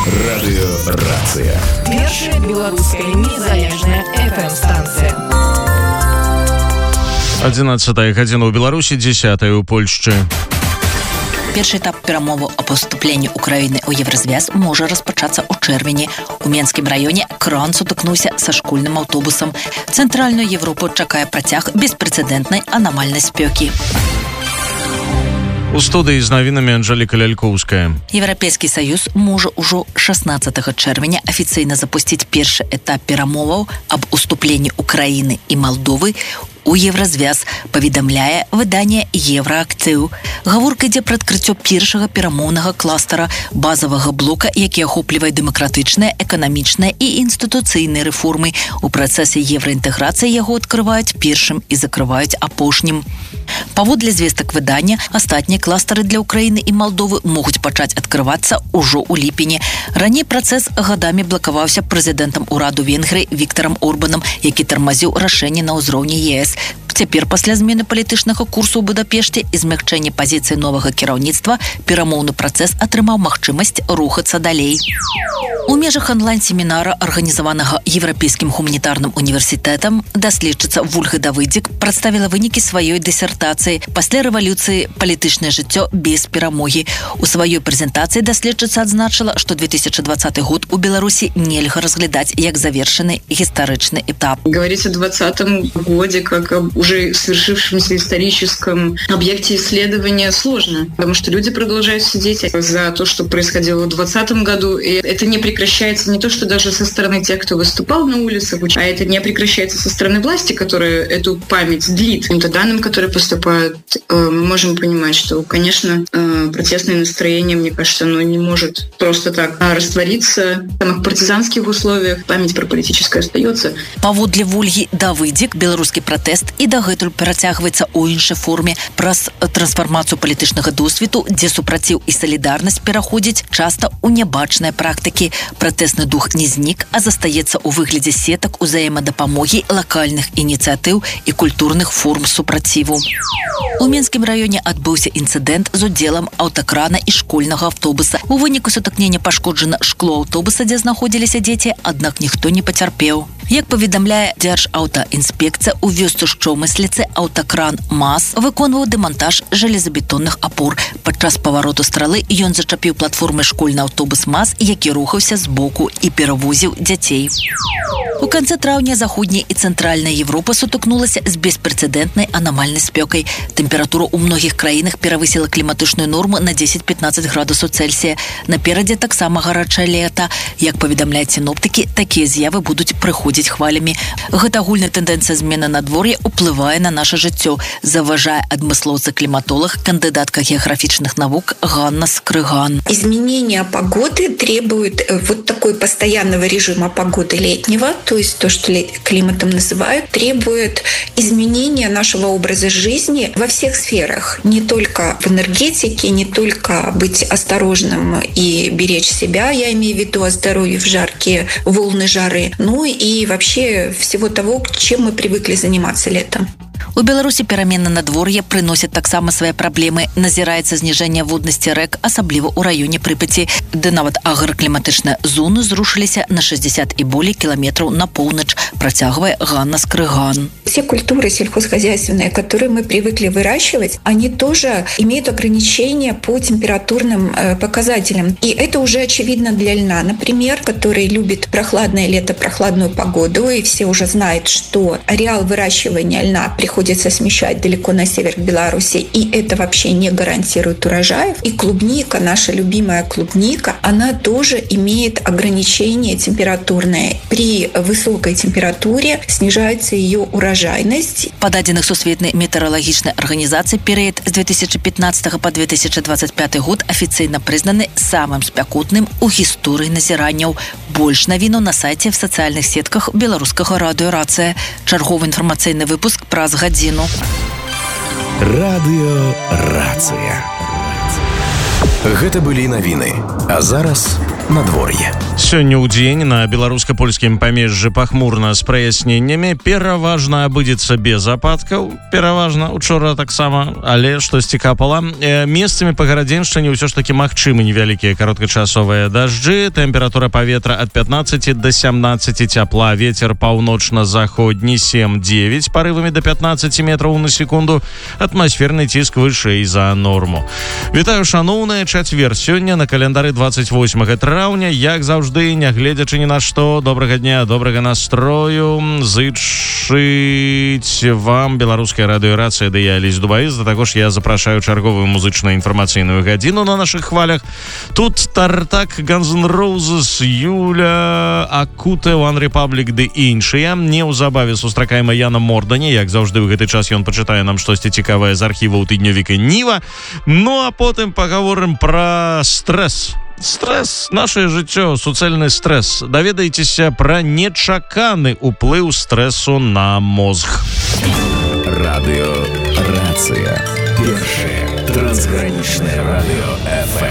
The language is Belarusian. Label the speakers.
Speaker 1: Радыёрацыя.
Speaker 2: Першая беларуская незалежная FM-станцыя.
Speaker 3: 11 гадзіна ў Беларусі, 10 ў Польшчы.
Speaker 4: Першы этап перамоваў о поступленні Украіны ў Евразвяз можа распачацца ў чэрвені. У Менскім раёне кран сутыкнуўся са школьным аўтобусам. Цэнтральную Европу чакае працяг беспрэцэдэнтнай анамальнай спёкі.
Speaker 3: У студыі з навінамі Анжэліка Лялькоўская.
Speaker 4: Еўрапейскі саюз можа ўжо 16 чэрвеня афіцыйна запусціць першы этап перамоваў аб уступленні Украіны і Малдовы у Евразвяз, паведамляе выданне Евраактыў. Гаворка ідзе пра адкрыццё першага перамоўнага кластара базавага блока, які ахоплівае дэмакратычныя, эканамічныя і інстытуцыйныя рэформы. У працэсе еўраінтэграцыі яго адкрываюць першым і закрываюць апошнім. Паводле звестак выдання, астатнія кластары для Украіны і Малдовы могуць пачаць адкрывацца ўжо ў ліпені. Раней працэс гадамі блакаваўся прэзідэнтам ураду Венгрыі Віктарам Орбанам, які тармазіў рашэнне на ўзроўні ЕС. Цяпер, пасля змены палітычнага курсу ў Будапешце і змягчэння пазіцыі новага кіраўніцтва, перамоўны працэс атрымаў магчымасць рухацца далей. У межах онлайн-семінара, арганізаванага Еўрапейскім гуманітарным універсітэтам, даследчыца Вольга Давыдзік прадставіла вынікі сваёй дысертацыі «Пасля рэвалюцыі палітычнае жыццё без перамогі». У сваёй прэзентацыі даследчыца адзначыла, што 2020 год у Беларусі нельга разглядаць як завершаны гістарычны этап.
Speaker 5: Говорить о 2020 годе как об уже свершившемся историческом объекте исследования сложно, потому что люди продолжают сидеть за то, что происходило в 2020 году, и это не прекращается не то, что даже со стороны тех, кто выступал на улицах, а это не прекращается со стороны власти, которая эту память длит. По данным, которые поступают, мы можем понимать, что, конечно, протестное настроение, мне кажется, оно не может просто так раствориться в самых партизанских условиях. Память про политическое остается.
Speaker 4: Паводле Вольгі Давыдзік, беларускі пратэст і дагэтуль працягваецца ў іншай форме праз трансфармацыю палітычнага досведу, дзе супраціў і салідарнасць пераходзіць часта ў нябачныя практыкі. Пратэсны дух не знік, а застаецца ў выглядзе сетак узаемадапамогі, лакальных ініцыятыў і культурных форм супраціву. У Менскім раёне адбыўся інцыдэнт з удзелам аўтакрана і школьнага аўтобуса. У выніку сутыкнення пашкоджана шкло аўтобуса, дзе знаходзіліся дзеці, аднак ніхто не пацярпеў. Як паведамляе Дзяржаўтаінспекцыя, у вёсцы Шчомысліцы аўтакран МАЗ выконваў дэмантаж жалезабетонных апор. Падчас павароту стралы ён зачапіў платформай школьны аўтобус МАЗ, які рухаўся з боку і перавозіў дзяцей. У канцы траўня заходняя і цэнтральная Европа сутыкнулася з беспрэцэдэнтнай анамальнай спёкай. Тэмпература ў многіх краінах перавысіла кліматычную норму на 10-15 градусаў Цельсія. Наперадзе таксама гарачае лета. Як паведамляюць сіноптыкі, такія з'явы будуць прыходзіць хвалямі. Гэта агульная тэндэнцыя змены надвор'я ўплывае на наша жыццё, заважае адмыслоўца-кліматолог, кандыдатка геаграфічных навук Ганна Скрыган.
Speaker 6: Изменение погоды требует вот такой постоянного режима погоды летнего, то есть то, что климатом называют, требует изменения нашего образа жизни во всех сферах. Не только в энергетике, не только быть осторожным и беречь себя, я имею в виду о здоровье в жаркие волны жары, ну и вообще всего того, чем мы привыкли заниматься летом.
Speaker 4: У Беларусі перамены надвор'я прыносяць таксама свае праблемы. Назіраецца зніжэнне воднасці рэк, асабліва ў раёне Прыпяці, де нават агракліматычныя зоны зрушыліся на 60 і болей кіламетраў на поўнач, працягвае Ганна Скрыган.
Speaker 6: Все культуры сельхозхозяйственные, которые мы привыкли выращивать, они тоже имеют ограничения по температурным показателям. И это уже очевидно для льна. Например, который любит прохладное лето, прохладную погоду, и все уже знают, что ареал выращивания льна приходится смещать далеко на север Беларуси, и это вообще не гарантирует урожаев. И клубника, наша любимая клубника, она тоже имеет ограничения температурные. При высокой температуре снижается ее урожайность.
Speaker 4: Па дадзеных Сусветнай метэаралагічнай арганізацыі, перыяд з 2015 по 2025 год афіцыйна прызнаны самым спякотным у гісторыі назіранняў. Больш навіну на сайце в сацыяльных сетках беларускага радыёрацыя. Чарговы інфармацыйны выпуск праз гадзіну.
Speaker 1: Радыёрацыя. Гэта былі навіны. А зараз надвор'е.
Speaker 3: Сёння ў дзень на беларуска-польскім памежжы пахмурна з праясненнямі, пераважна абыдзецца без ападкаў, пераважна учора таксама, але штосьці капала. Месцамі па гарадзеншчыне ўсё ж такі магчымы невялікія кароткачасовыя дажджы, тэмпература паветра ад 15 до 17 цяпла, вецер паўночна-заходні 7-9, парывамі до 15 метраў на секунду, атмасферны ціск вышэй за норму. Вітаю, шаноўныя, чацвер сёння на календары 28 траўня, як заўжды, нягледзячы ні на што, добрага дня, добрага настрою, зычыць вам беларуская радыёрацыя ды я Алесь Дубавец, да таго ж я запрашаю чарговую музычна-інфармацыйную гадзіну на нашых хвалях. Тут Тартак, Guns N' Roses, Юля, Акуте, One Republic ды іншыя. Неўзабаве сустракаем Яна Мордані, як заўжды ў гэты час ён пачытае нам штосьці цікавае з архіваў тыднёвіка Ніва. Ну а потым пагаворым пра стрэс. Стрэс, наше жыццё, суцэльны стрэс. Даведайцеся пра нечаканы ўплыў стрэсу на мозг.
Speaker 1: Радыёрацыя. Першае трансгранічнае радыё FM.